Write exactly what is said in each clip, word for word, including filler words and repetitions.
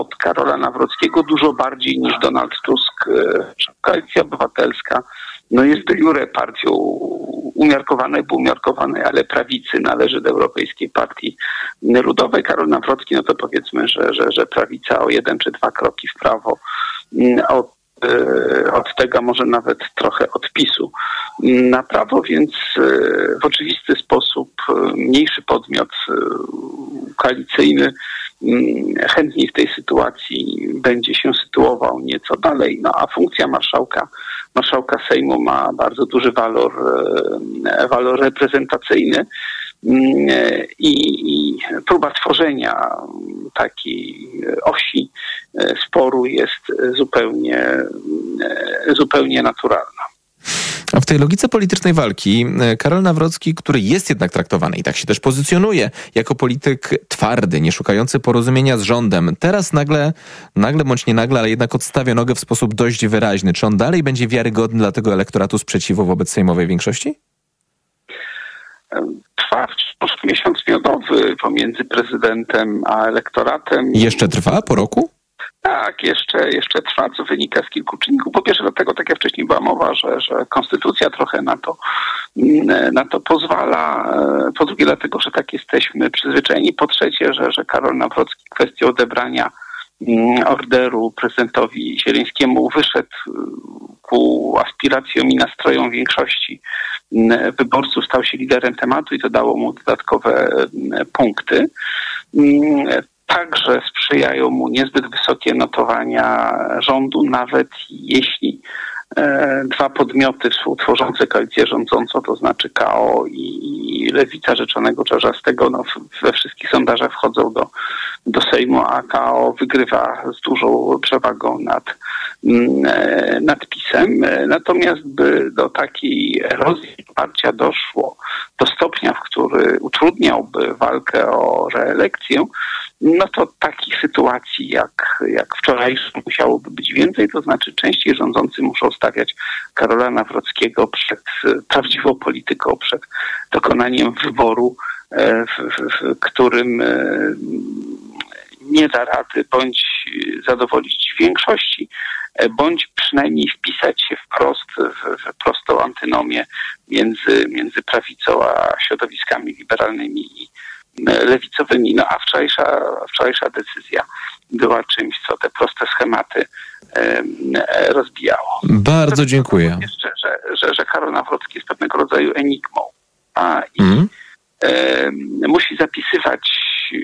od Karola Nawrockiego dużo bardziej niż Donald Tusk. Koalicja Obywatelska no jest de jure partią umiarkowanej, bo umiarkowanej, ale prawicy, należy do Europejskiej Partii Ludowej. Karol Nawrocki, no to powiedzmy, że, że, że prawica o jeden czy dwa kroki w prawo od, od tego, może nawet trochę od PiSu na prawo, więc w oczywisty sposób mniejszy podmiot koalicyjny chętniej w tej sytuacji będzie się sytuował nieco dalej. No a funkcja marszałka, marszałka Sejmu ma bardzo duży walor, walor reprezentacyjny i, i próba tworzenia takiej osi sporu jest zupełnie, zupełnie naturalna. A w tej logice politycznej walki Karol Nawrocki, który jest jednak traktowany i tak się też pozycjonuje jako polityk twardy, nie szukający porozumienia z rządem, teraz nagle, nagle bądź nie nagle, ale jednak odstawia nogę w sposób dość wyraźny. Czy on dalej będzie wiarygodny dla tego elektoratu sprzeciwu wobec sejmowej większości? Trwa wciąż miesiąc miodowy pomiędzy prezydentem a elektoratem. Jeszcze trwa po roku? Tak, jeszcze, jeszcze trwa, co wynika z kilku czynników. Po pierwsze dlatego, tak jak wcześniej była mowa, że, że konstytucja trochę na to, na to pozwala. Po drugie dlatego, że tak jesteśmy przyzwyczajeni. Po trzecie, że, że Karol Nawrocki kwestię odebrania orderu prezydentowi Zielińskiemu wyszedł ku aspiracjom i nastrojom większości wyborców, stał się liderem tematu i to dało mu dodatkowe punkty. Także sprzyjają mu niezbyt wysokie notowania rządu, nawet jeśli e, dwa podmioty współtworzące koalicję rządzącą, to znaczy K O i, i Lewica Rzeczonego Czarzastego, no, we wszystkich sondażach wchodzą do, do Sejmu, a K O wygrywa z dużą przewagą nad, e, nad PiS-em. Natomiast by do takiej erozji poparcia doszło do stopnia, w który utrudniałby walkę o reelekcję, no to takich sytuacji jak, jak wczorajsze musiałoby być więcej, to znaczy częściej rządzący muszą stawiać Karola Nawrockiego przed prawdziwą polityką, przed dokonaniem wyboru, w, w, w którym nie da rady bądź zadowolić większości, bądź przynajmniej wpisać się wprost w, w prostą antynomię między, między prawicą a środowiskami liberalnymi i lewicowymi. No a wczorajsza, wczorajsza decyzja była czymś, co te proste schematy e, rozbijało. Bardzo dziękuję. Jeszcze, że, że, że Karol Nawrocki jest pewnego rodzaju enigmą a, i mm. e, musi zapisywać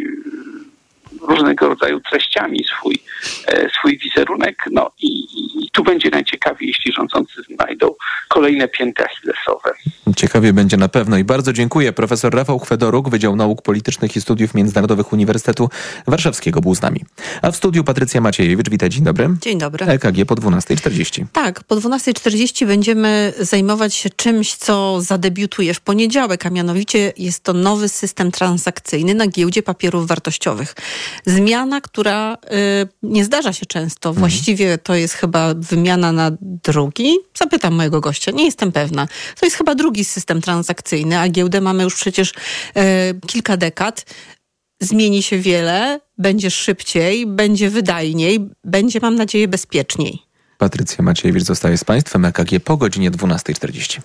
różnego rodzaju treściami swój, e, swój wizerunek. No i, i tu będzie najciekawiej, jeśli rządzący znajdą kolejne pięty achillesowe. Ciekawie będzie na pewno i bardzo dziękuję. Profesor Rafał Chwedoruk, Wydział Nauk Politycznych i Studiów Międzynarodowych Uniwersytetu Warszawskiego był z nami. A w studiu Patrycja Maciejewicz. Witaj, dzień dobry. Dzień dobry. E K G po dwunastej czterdzieści. Tak, po dwunastej czterdzieści będziemy zajmować się czymś, co zadebiutuje w poniedziałek, a mianowicie jest to nowy system transakcyjny na giełdzie papierów wartościowych. Zmiana, która y, nie zdarza się często. Właściwie to jest chyba wymiana na drugi. Zapytam mojego gościa, nie jestem pewna. To jest chyba drugi system transakcyjny, a giełdę mamy już przecież y, kilka dekad. Zmieni się wiele, będzie szybciej, będzie wydajniej, będzie, mam nadzieję, bezpieczniej. Patrycja Maciejewicz zostaje z Państwem. E K G po godzinie dwunastej czterdzieści.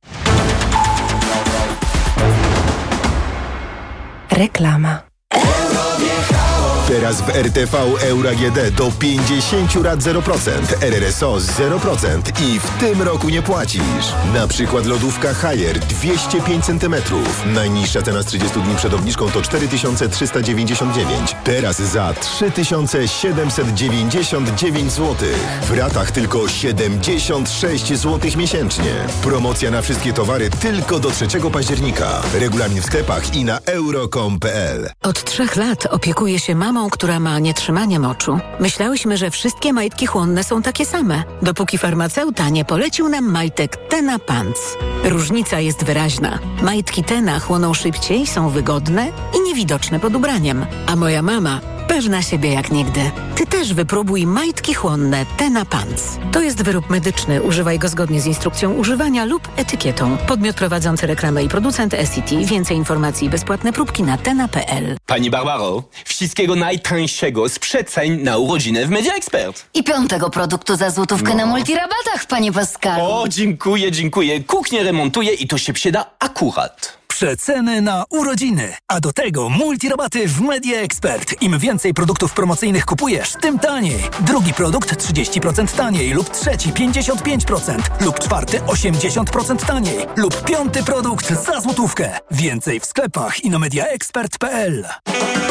Reklama. Teraz w R T V Euro A G D do pięćdziesiąt rat zero procent, R R S O zero procent i w tym roku nie płacisz. Na przykład lodówka Haier dwieście pięć centymetrów. Najniższa cena z trzydziestu dni przed obniżką to cztery tysiące trzysta dziewięćdziesiąt dziewięć. Teraz za trzy tysiące siedemset dziewięćdziesiąt dziewięć złotych. W ratach tylko siedemdziesiąt sześć złotych miesięcznie. Promocja na wszystkie towary tylko do trzeciego października. Regulamin w sklepach i na euro kropka com kropka p l. Od trzech lat opiekuję się mamą, która ma nietrzymanie moczu. Myślałyśmy, że wszystkie majtki chłonne są takie same, dopóki farmaceuta nie polecił nam majtek Tena Pants. Różnica jest wyraźna. Majtki Tena chłoną szybciej, są wygodne i niewidoczne pod ubraniem. A moja mama Pewna siebie jak nigdy. Ty też wypróbuj majtki chłonne Tena Pants. To jest wyrób medyczny. Używaj go zgodnie z instrukcją używania lub etykietą. Podmiot prowadzący reklamę i producent S C T. Więcej informacji i bezpłatne próbki na tena kropka p l. Pani Barbaro, wszystkiego najtańszego z przeceń na urodziny w Media Expert. I piątego produktu za złotówkę no. na multirabatach, panie Pascalu. O, dziękuję, dziękuję. Kuchnię remontuję i to się przyda akurat. Przeceny na urodziny, a do tego multirabaty w Media Expert. Im więcej produktów promocyjnych kupujesz, tym taniej. Drugi produkt trzydzieści procent taniej lub trzeci pięćdziesiąt pięć procent lub czwarty osiemdziesiąt procent taniej lub piąty produkt za złotówkę. Więcej w sklepach i na media expert kropka p l.